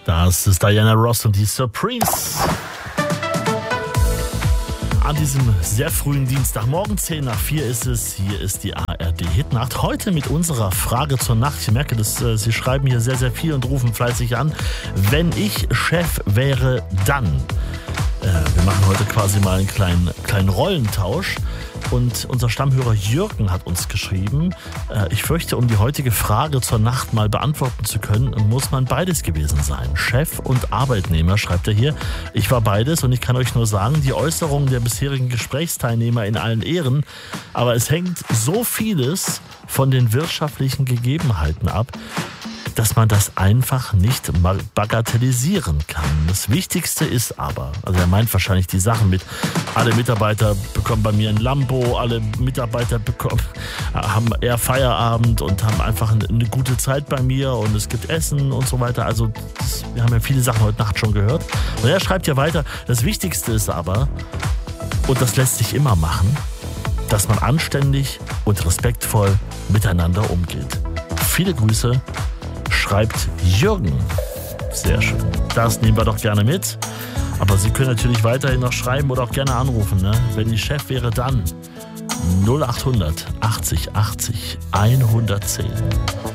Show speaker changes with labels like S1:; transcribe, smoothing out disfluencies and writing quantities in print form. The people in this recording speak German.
S1: Das ist Diana Ross und die Supremes. An diesem sehr frühen Dienstagmorgen, 3:10 ist es. Hier ist die ARD-Hitnacht. Heute mit unserer Frage zur Nacht. Ich merke, dass Sie schreiben hier sehr, sehr viel und rufen fleißig an. Wenn ich Chef wäre, dann. Wir machen heute quasi mal einen kleinen Rollentausch. Und unser Stammhörer Jürgen hat uns geschrieben, ich fürchte, um die heutige Frage zur Nacht mal beantworten zu können, muss man beides gewesen sein. Chef und Arbeitnehmer, schreibt er hier. Ich war beides und ich kann euch nur sagen, die Äußerungen der bisherigen Gesprächsteilnehmer in allen Ehren, aber es hängt so vieles von den wirtschaftlichen Gegebenheiten ab, dass man das einfach nicht bagatellisieren kann. Das Wichtigste ist aber, also er meint wahrscheinlich die Sachen mit, alle Mitarbeiter bekommen bei mir ein Lambo, alle Mitarbeiter haben eher Feierabend und haben einfach eine gute Zeit bei mir und es gibt Essen und so weiter. Also wir haben ja viele Sachen heute Nacht schon gehört. Und er schreibt ja weiter, das Wichtigste ist aber, und das lässt sich immer machen, dass man anständig und respektvoll miteinander umgeht. Viele Grüße, schreibt Jürgen. Sehr schön. Das nehmen wir doch gerne mit. Aber Sie können natürlich weiterhin noch schreiben oder auch gerne anrufen. Ne? Wenn ich Chef wäre, dann 0800 80 80 110.